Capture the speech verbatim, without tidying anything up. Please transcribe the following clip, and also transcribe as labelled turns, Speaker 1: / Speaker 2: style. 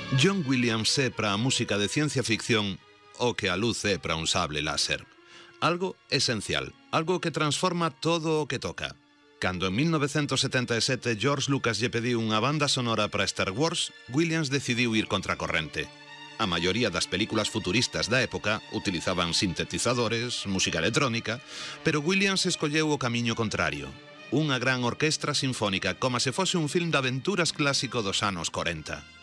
Speaker 1: John Williams é para a música de ciencia ficción o que a luz é para un sable láser. Algo esencial, algo que transforma todo o que toca. Cando en mil novecentos setenta e sete George Lucas lle pediu unha banda sonora para Star Wars, Williams decidiu ir contracorrente. A maioría das películas futuristas da época utilizaban sintetizadores, música electrónica, pero Williams escolleu o camiño contrario. Unha gran orquestra sinfónica, como se fose un film de aventuras clásico dos anos corenta.